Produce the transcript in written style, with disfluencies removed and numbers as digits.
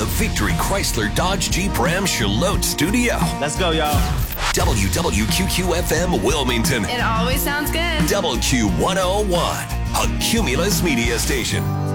the Victory Chrysler Dodge Jeep Ram Charlotte studio. Let's go, y'all. WWQQ-FM Wilmington. It always sounds good. WQ101, a Cumulus media station.